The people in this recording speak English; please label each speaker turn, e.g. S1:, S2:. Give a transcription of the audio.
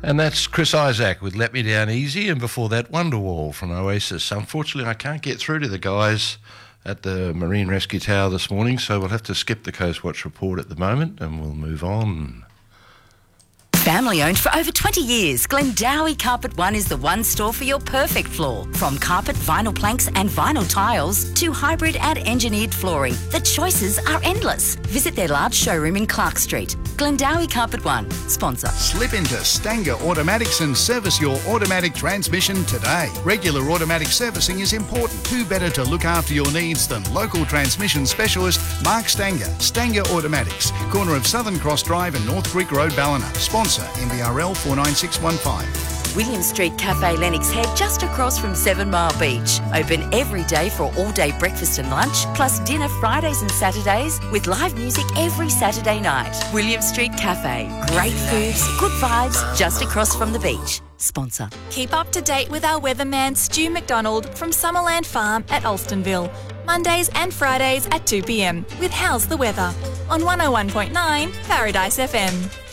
S1: And that's Chris Isaak with Let Me Down Easy, and before that, Wonderwall from Oasis. Unfortunately, I can't get through to the guys at the Marine Rescue Tower this morning, so we'll have to skip the Coast Watch report at the moment, and we'll move on.
S2: Family owned for over 20 years, Glendowie Carpet One is the one store for your perfect floor. From carpet, vinyl planks and vinyl tiles to hybrid and engineered flooring, the choices are endless. Visit their large showroom in Clark Street. Glendowie Carpet One, sponsor.
S3: Slip into Stanger Automatics and service your automatic transmission today. Regular automatic servicing is important. Who better to look after your needs than local transmission specialist Mark Stanger. Stanger Automatics, corner of Southern Cross Drive and North Creek Road, Ballina. Sponsor MBRL 49615.
S2: William Street Cafe Lennox Head, just across from 7 Mile Beach. Open every day for all-day breakfast and lunch, plus dinner Fridays and Saturdays, with live music every Saturday night. William Street Cafe. Great foods, good vibes, just across from the beach. Sponsor.
S4: Keep up to date with our weatherman Stu McDonald from Summerland Farm at Alstonville. Mondays and Fridays at 2 p.m. with How's the Weather on 101.9 Paradise FM.